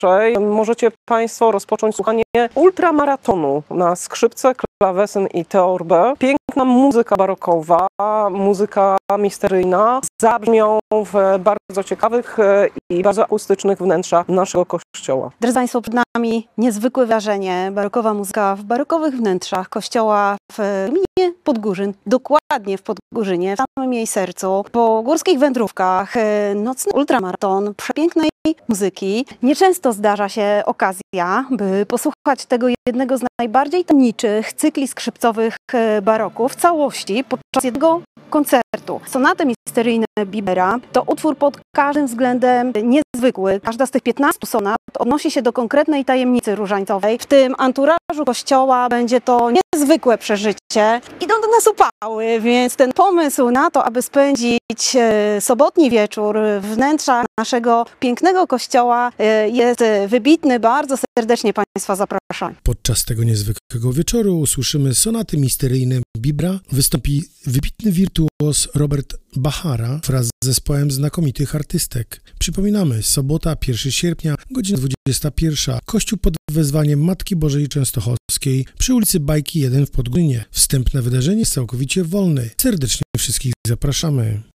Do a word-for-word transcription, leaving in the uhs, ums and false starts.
możecie Państwo rozpocząć słuchanie ultramaratonu na skrzypce, klawesyn i teorbę. Piękna muzyka barokowa, muzyka misteryjna zabrzmią w bardzo ciekawych i bardzo akustycznych wnętrzach naszego kościoła. Drodzy Państwo, przed nami niezwykłe wydarzenie, barokowa muzyka w barokowych wnętrzach kościoła w gminie Podgórzyn, dokładnie w Podgórzynie, w samym jej sercu. Po górskich wędrówkach, nocny ultramaraton przepięknej muzyki. Nieczęsto zdarza się okazja, by posłuchać tego jednego z najbardziej tajemniczych cykli skrzypcowych baroku w całości podczas jednego koncertu. Sonaty misteryjne Bibera to utwór pod każdym względem niezwykły. Każda z tych piętnastu sonat odnosi się do konkretnej tajemnicy różańcowej. W tym anturażu kościoła będzie to niezwykłe przeżycie. Idą do nas upały, więc ten pomysł na to, aby spędzić sobotni wieczór w wnętrzach naszego pięknego kościoła jest wybitny. Bardzo serdecznie Państwa zapraszam. Podczas tego niezwykłego wieczoru usłyszymy sonaty misteryjne Bibera. Wystąpi wybitny wirtuoz Robert Bahara wraz z zespołem znakomitych artystek. Przypominamy, sobota, pierwszego sierpnia, godzina dwudziesta pierwsza. Kościół pod wezwaniem Matki Bożej Częstochowskiej przy ulicy Bajki jeden w Podgórzynie. Wstęp na wydarzenie jest całkowicie wolny. Serdecznie wszystkich zapraszamy.